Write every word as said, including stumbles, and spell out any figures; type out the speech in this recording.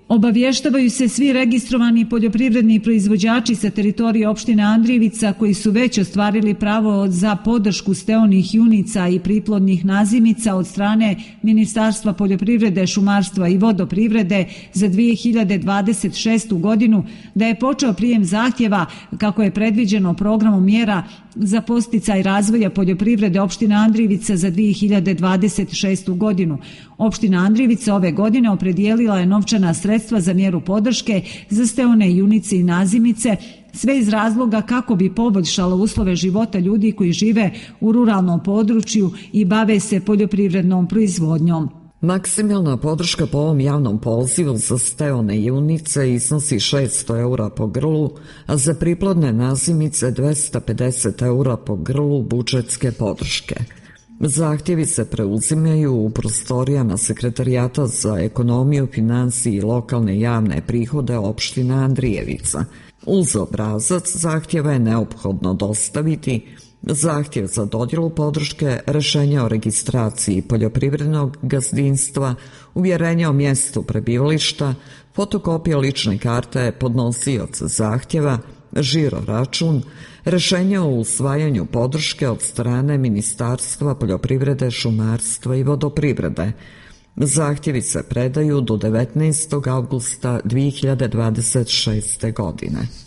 Obavještavaju se svi registrovani poljoprivredni proizvođači sa teritorije opštine Andrijevica koji su već ostvarili pravo za podršku steonih junica i priplodnih nazimica od strane Ministarstva poljoprivrede, šumarstva i vodoprivrede za dvije hiljade dvadeset šestu godinu da je počeo prijem zahtjeva kako je predviđeno programom mjera za podsticaj razvoja poljoprivrede opštine Andrijevica za dvije hiljade dvadeset šestu godinu. Opština Andrijevica ove godine opredijelila je novčana sredstva za mjeru podrške za steone junice i nazimice, sve iz razloga kako bi poboljšala uslove života ljudi koji žive u ruralnom području i bave se poljoprivrednom proizvodnjom. Maksimalna podrška po ovom javnom pozivu za steone junice iznosi šesto eura po grlu, a za priplodne nazimice dvesta pedeset eura po grlu budžetske podrške. Zahtjevi se preuzimaju u prostorijama Sekretarijata za ekonomiju, finansije i lokalne javne prihode opštine Andrijevica. Uz obrazac zahtjeva je neophodno dostaviti zahtjev za dodjelu podrške, rješenje o registraciji poljoprivrednog gazdinstva, uvjerenje o mjestu prebivališta, fotokopija lične karte podnosioca zahtjeva, žiro račun, rješenje o usvajanju podrške od strane Ministarstva poljoprivrede, šumarstva i vodoprivrede. Zahtjevi se predaju do devetnaestog avgusta dvije hiljade dvadeset šeste godine.